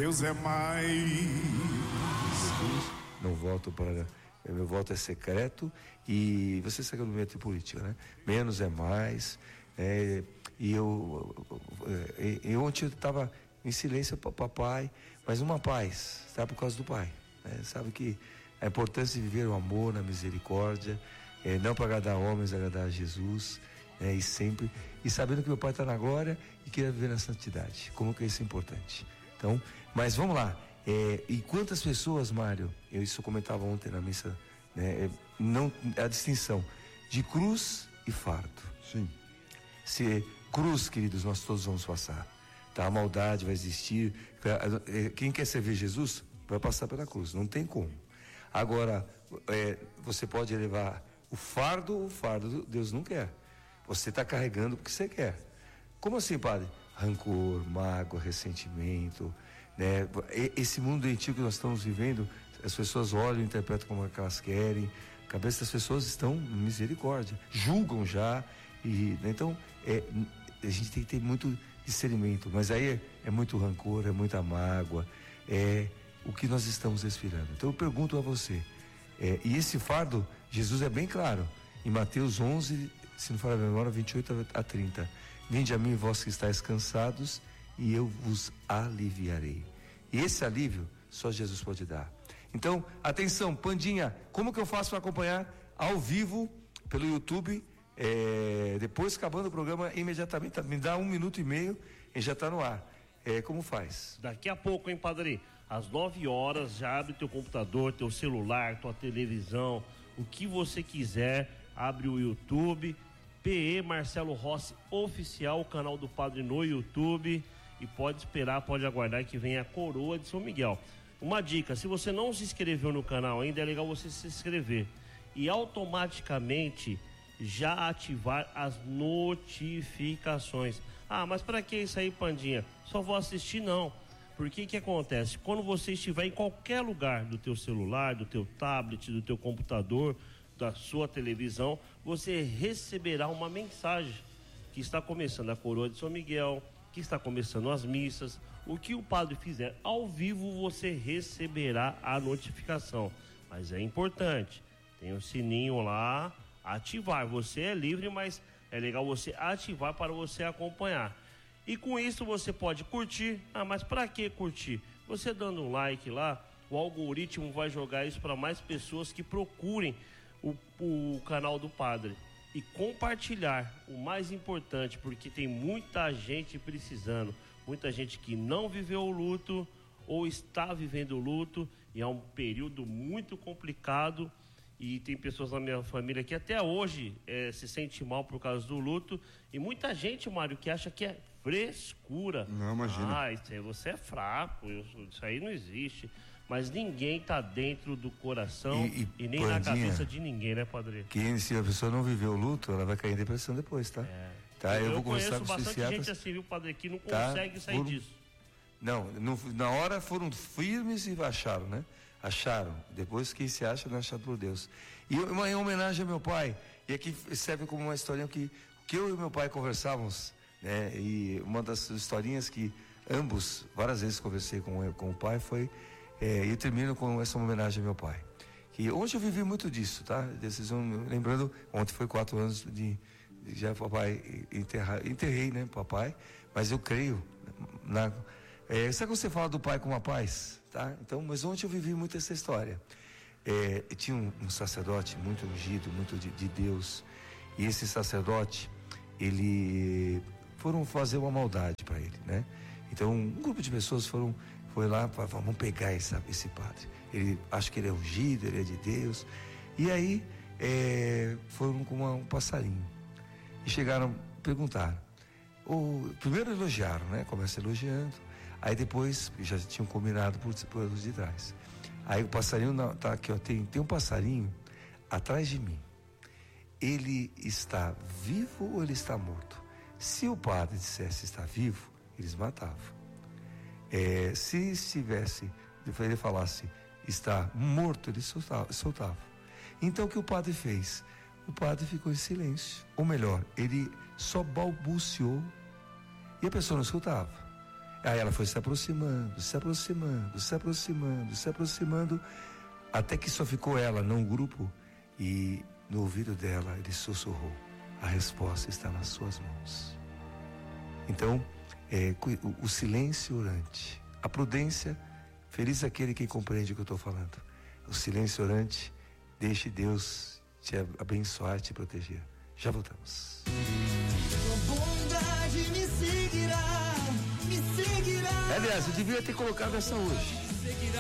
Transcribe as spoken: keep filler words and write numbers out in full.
Deus é mais. Jesus, não voto para. Meu voto é secreto e você sabe que eu não meto em política, né? Menos é mais. É, e eu, eu, eu ontem eu estava em silêncio para papai, mas uma paz, sabe, por causa do pai. Né? Sabe que a importância de viver o amor, na misericórdia, é, não para agradar homens, agradar a Jesus, né? E sempre, e sabendo que meu pai está na glória e quer viver na santidade. Como que isso é importante? Então, mas vamos lá. É, e quantas pessoas, Mário, eu isso comentava ontem na missa, né, é, não, a distinção de cruz e fardo. Sim. Se cruz, queridos, nós todos vamos passar, tá? A maldade vai existir. Quem quer servir Jesus vai passar pela cruz, não tem como. Agora, é, você pode levar o fardo, o fardo Deus não quer. Você está carregando porque você quer. Como assim, padre? Rancor, mágoa, ressentimento, né? Esse mundo antigo que nós estamos vivendo, as pessoas olham e interpretam como é que elas querem. A cabeça das pessoas estão em misericórdia, julgam já. E, então, é, a gente tem que ter muito discernimento, mas aí é, é muito rancor, é muita mágoa, é o que nós estamos respirando. Então eu pergunto a você, é, e esse fardo, Jesus é bem claro, em Mateus onze, se não for a memória, vinte e oito a trinta, vinde a mim vós que estáis cansados e eu vos aliviarei. E esse alívio só Jesus pode dar. Então, atenção, Pandinha, como que eu faço para acompanhar ao vivo pelo YouTube? É, depois, acabando o programa, imediatamente, me dá um minuto e meio e já está no ar. É, como faz? Daqui a pouco, hein, padre? Às nove horas, já abre teu computador, teu celular, tua televisão, o que você quiser, abre o YouTube, P E Marcelo Rossi Oficial, o canal do padre no YouTube, e pode esperar, pode aguardar que venha a coroa de São Miguel. Uma dica, se você não se inscreveu no canal ainda, é legal você se inscrever e automaticamente já ativar as notificações. Ah, mas para que isso aí, Pandinha? Só vou assistir? Não. Porque que acontece? Quando você estiver em qualquer lugar do teu celular, do teu tablet, do teu computador, da sua televisão, você receberá uma mensagem que está começando a coroa de São Miguel, que está começando as missas. O que o padre fizer ao vivo, você receberá a notificação. Mas é importante, tem um sininho lá, ativar. Você é livre, mas é legal você ativar para você acompanhar. E com isso você pode curtir. Ah, mas para que curtir? Você dando um like lá, o algoritmo vai jogar isso para mais pessoas que procurem o, o canal do padre. E compartilhar, o mais importante, porque tem muita gente precisando, muita gente que não viveu o luto ou está vivendo o luto, e é um período muito complicado. E tem pessoas na minha família que até hoje é, se sente mal por causa do luto. E muita gente, Mário, que acha que é frescura. Não, imagina. Ah, isso aí, você é fraco, isso aí não existe. Mas ninguém tá dentro do coração e, e, e nem Pandinha, na cabeça de ninguém, né, padre? Que se a pessoa não viveu o luto, ela vai cair em depressão depois, tá? É. Tá, eu, eu vou conversar com os bastante psiquiatras. gente assim, viu, padre, que não tá, consegue sair foram, disso. Não, não, na hora foram firmes e acharam, né? Acharam. Depois que se acha, não é achado por Deus. E uma em homenagem ao meu pai, e aqui serve como uma historinha que, que eu e meu pai conversávamos, né? E uma das historinhas que ambos, várias vezes conversei com, com o pai, foi, é, e eu termino com essa homenagem ao meu pai. Que hoje eu vivi muito disso, tá? Decisão, lembrando, ontem foi quatro anos de, de já papai enterrar, enterrei, né, papai, mas eu creio na... É, sabe quando você fala do pai com a paz, tá? Então, mas ontem eu vivi muito essa história. É, tinha um, um sacerdote muito ungido, muito de, de Deus, e esse sacerdote, ele foram fazer uma maldade para ele, né? Então, um grupo de pessoas foram, foi lá, para vamos pegar esse, esse padre. Ele acha que ele é ungido, ele é de Deus. E aí, é, foram com uma, um passarinho e chegaram, perguntaram. Ou, primeiro elogiaram, né? Começa elogiando. Aí depois, já tinham combinado por, por de trás. Aí o passarinho, não, tá aqui, ó, tem, tem um passarinho atrás de mim. Ele está vivo ou ele está morto? Se o padre dissesse está vivo, eles matavam. É, se estivesse, ele falasse está morto, eles soltavam. Então o que o padre fez? O padre ficou em silêncio. Ou melhor, ele só balbuciou e a pessoa não escutava. Aí ela foi se aproximando, se aproximando, se aproximando, se aproximando, até que só ficou ela, não o grupo, e no ouvido dela ele sussurrou: a resposta está nas suas mãos. Então, é, o, o silêncio orante, a prudência, feliz aquele que compreende o que eu estou falando. O silêncio orante, deixe Deus te abençoar, te proteger. Já voltamos. Tua bondade me seguirá, me seguirá. Aliás, eu devia ter colocado essa hoje.